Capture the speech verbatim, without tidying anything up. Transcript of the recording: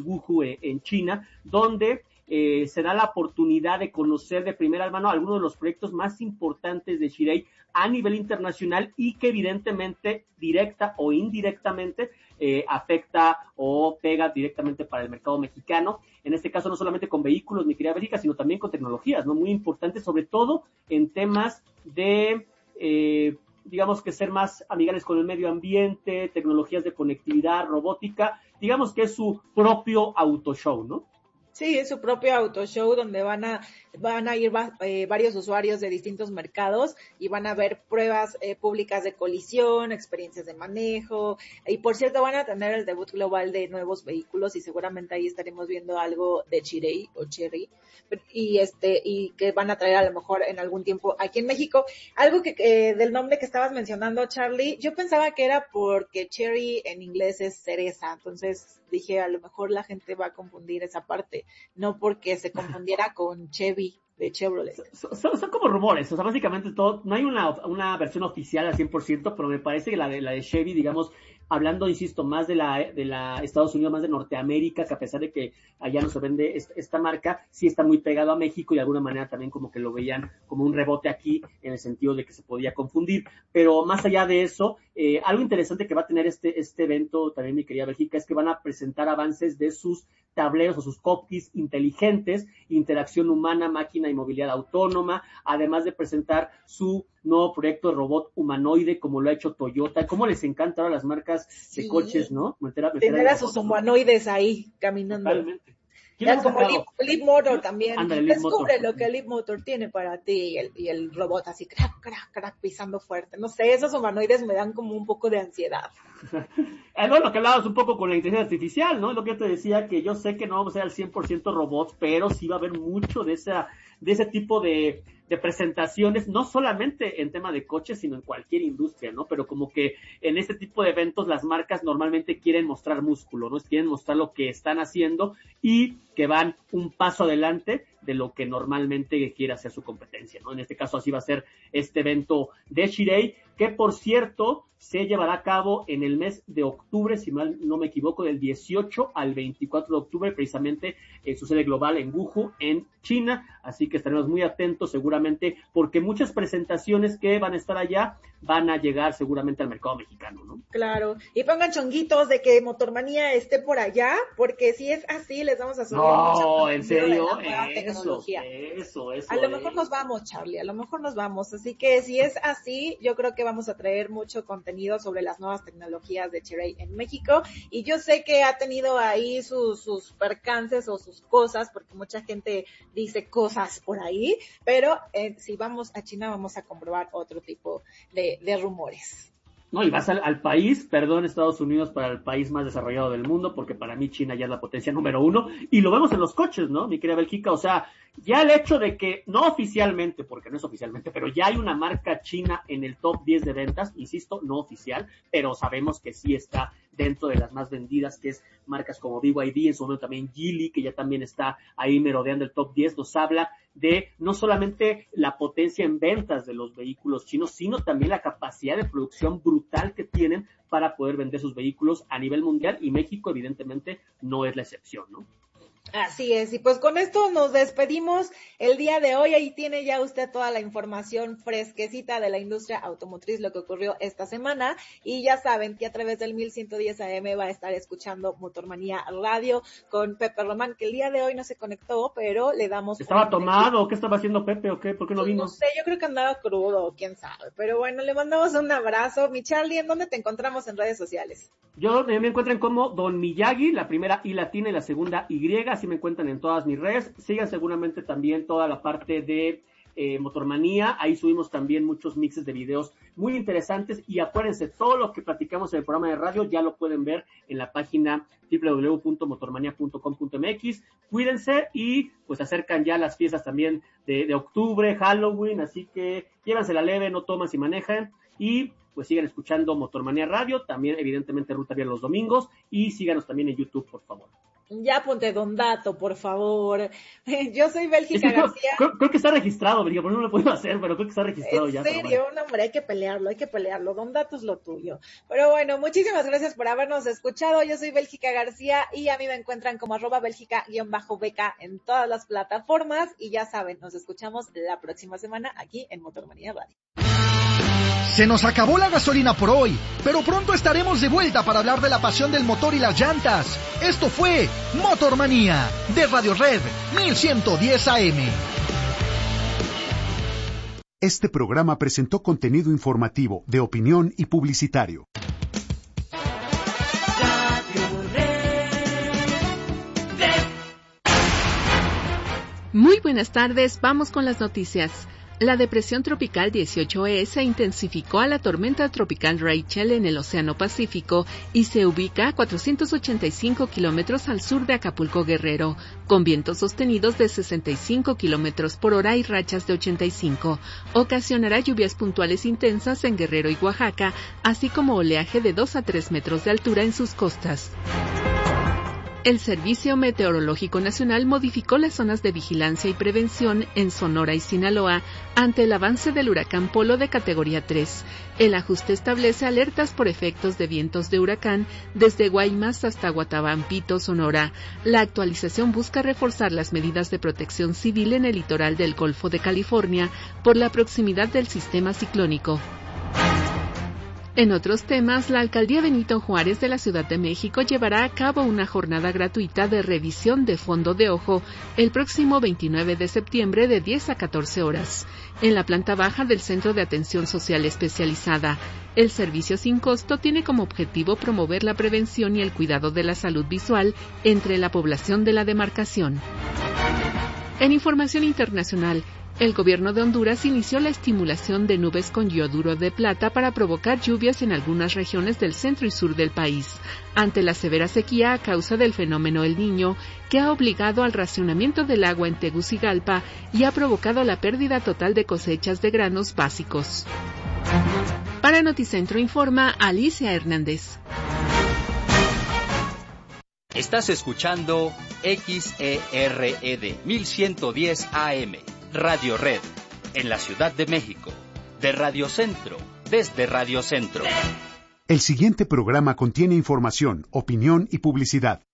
Wuhu eh, en China, donde eh, se da la oportunidad de conocer de primera mano algunos de los proyectos más importantes de Chery a nivel internacional y que evidentemente directa o indirectamente eh, afecta o pega directamente para el mercado mexicano. En este caso no solamente con vehículos, mi querida Bélgica, sino también con tecnologías, ¿no? Muy importantes, sobre todo en temas de eh, digamos que ser más amigables con el medio ambiente, tecnologías de conectividad, robótica, digamos que es su propio auto show, ¿no? Sí, es su propio auto show donde van a van a ir eh, varios usuarios de distintos mercados y van a ver pruebas eh, públicas de colisión, experiencias de manejo, y por cierto van a tener el debut global de nuevos vehículos y seguramente ahí estaremos viendo algo de Chery o Chery y este y que van a traer a lo mejor en algún tiempo aquí en México. Algo que eh, del nombre que estabas mencionando, Charlie, yo pensaba que era porque Chery en inglés es cereza, entonces dije a lo mejor la gente va a confundir esa parte, no porque se confundiera con Chevy de Chevrolet. Son, son, son como rumores, o sea, básicamente todo, no hay una, una versión oficial al cien por ciento, pero me parece que la de, la de Chevy, digamos, hablando, insisto, más de la, de la Estados Unidos, más de Norteamérica, que a pesar de que allá no se vende esta, esta marca, sí está muy pegado a México y de alguna manera también como que lo veían como un rebote aquí, en el sentido de que se podía confundir. Pero más allá de eso, eh, algo interesante que va a tener este, este evento, también mi querida Bélgica, es que van a presentar avances de sus tableros o sus cockpits inteligentes, interacción humana, máquina y movilidad autónoma, además de presentar su nuevo proyecto de robot humanoide, como lo ha hecho Toyota. ¿Cómo les encanta ahora las marcas sí. de coches, no? Meter a, meter Tener a sus humanoides ¿no? ahí caminando. Totalmente. Ya como Leap, Leap Motor también. Andale, Descubre Motor. Lo que Leap Motor tiene para ti y el, y el robot así, crack, crack, crack, pisando fuerte. No sé, esos humanoides me dan como un poco de ansiedad. eh, bueno, que hablabas un poco con la inteligencia artificial, ¿no? Lo que yo te decía, que yo sé que no vamos a ser al cien por ciento robots, pero sí va a haber mucho de esa, de ese tipo de, de presentaciones, no solamente en tema de coches, sino en cualquier industria, ¿no? Pero como que en este tipo de eventos las marcas normalmente quieren mostrar músculo, ¿no? Quieren mostrar lo que están haciendo y que van un paso adelante de lo que normalmente quiere hacer su competencia, ¿no? En este caso así va a ser este evento de Chery, que por cierto se llevará a cabo en el mes de octubre, si mal no me equivoco, del dieciocho al veinticuatro de octubre, precisamente en su sede global en Wuhu, en China, así que estaremos muy atentos seguramente, porque muchas presentaciones que van a estar allá van a llegar seguramente al mercado mexicano, ¿no? Claro, y pongan chonguitos de que Motormanía esté por allá, porque si es así, les vamos a subir no, mucho en serio, de eso, tecnología. eso, eso. A lo mejor nos vamos, Charlie, a lo mejor nos vamos, así que si es así, yo creo que vamos a traer mucho contenido sobre las nuevas tecnologías de Chery en México, y yo sé que ha tenido ahí sus, sus percances o sus cosas, porque mucha gente dice cosas por ahí, pero eh, si vamos a China vamos a comprobar otro tipo de, de rumores. No, y vas al, al país, perdón, Estados Unidos para el país más desarrollado del mundo, porque para mí China ya es la potencia número uno, y lo vemos en los coches, ¿no, mi querida Bélgica? O sea, ya el hecho de que, no oficialmente, porque no es oficialmente, pero ya hay una marca china en el top diez de ventas, insisto, no oficial, pero sabemos que sí está dentro de las más vendidas, que es marcas como B Y D, en su momento también Geely, que ya también está ahí merodeando el top diez, nos habla de no solamente la potencia en ventas de los vehículos chinos, sino también la capacidad de producción brutal que tienen para poder vender sus vehículos a nivel mundial, y México evidentemente no es la excepción, ¿no? Así es, y pues con esto nos despedimos el día de hoy. Ahí tiene ya usted toda la información fresquecita de la industria automotriz, lo que ocurrió esta semana, y ya saben que a través del mil ciento diez A M va a estar escuchando Motormanía Radio con Pepe Román, que el día de hoy no se conectó, pero le damos... ¿Estaba tomado o qué estaba haciendo Pepe o qué? ¿Por qué no vino? No sé, yo creo que andaba crudo, quién sabe, pero bueno, le mandamos un abrazo. Mi Charlie, ¿en dónde te encontramos en redes sociales? Yo me encuentran como Don Miyagi, la primera I latina y la segunda Y, así me encuentran en todas mis redes. Sigan seguramente también toda la parte de eh, Motormanía, ahí subimos también muchos mixes de videos muy interesantes, y acuérdense, todo lo que platicamos en el programa de radio ya lo pueden ver en la página doble u doble u doble u punto motormanía punto com punto m x. Cuídense, y pues acercan ya las fiestas también de, de octubre, Halloween, así que llévanse la leve, no toman si manejan, y pues sigan escuchando Motormanía Radio, también evidentemente Ruta Vial los domingos, y síganos también en YouTube, por favor. Ya apunté Don Dato, por favor. Yo soy Bélgica es que García. Creo, creo, creo que está registrado, Bélgica, por eso no lo puedo hacer, pero creo que está registrado ¿En ya. serio? Bueno. No, hombre, hay que pelearlo, hay que pelearlo. Don Dato es lo tuyo. Pero bueno, muchísimas gracias por habernos escuchado. Yo soy Bélgica García y a mí me encuentran como arroba Bélgica-beca en todas las plataformas. Y ya saben, nos escuchamos la próxima semana aquí en Motormanía Radio. Se nos acabó la gasolina por hoy, pero pronto estaremos de vuelta para hablar de la pasión del motor y las llantas. Esto fue Motormanía, de Radio Red mil ciento diez A M. Este programa presentó contenido informativo, de opinión y publicitario. Muy buenas tardes, vamos con las noticias. La depresión tropical dieciocho E se intensificó a la tormenta tropical Rachel en el Océano Pacífico y se ubica a cuatrocientos ochenta y cinco kilómetros al sur de Acapulco, Guerrero, con vientos sostenidos de sesenta y cinco kilómetros por hora y rachas de ochenta y cinco. Ocasionará lluvias puntuales intensas en Guerrero y Oaxaca, así como oleaje de dos a tres metros de altura en sus costas. El Servicio Meteorológico Nacional modificó las zonas de vigilancia y prevención en Sonora y Sinaloa ante el avance del huracán Polo de categoría tres. El ajuste establece alertas por efectos de vientos de huracán desde Guaymas hasta Guatabampito, Sonora. La actualización busca reforzar las medidas de protección civil en el litoral del Golfo de California por la proximidad del sistema ciclónico. En otros temas, la Alcaldía Benito Juárez de la Ciudad de México llevará a cabo una jornada gratuita de revisión de fondo de ojo el próximo veintinueve de septiembre de diez a catorce horas, en la planta baja del Centro de Atención Social Especializada. El servicio sin costo tiene como objetivo promover la prevención y el cuidado de la salud visual entre la población de la demarcación. En información internacional, el gobierno de Honduras inició la estimulación de nubes con yoduro de plata para provocar lluvias en algunas regiones del centro y sur del país, ante la severa sequía a causa del fenómeno El Niño, que ha obligado al racionamiento del agua en Tegucigalpa y ha provocado la pérdida total de cosechas de granos básicos. Para Noticentro informa Alicia Hernández. Estás escuchando X E R E D mil ciento diez A M. Radio Red, en la Ciudad de México, de Radio Centro, desde Radio Centro. El siguiente programa contiene información, opinión y publicidad.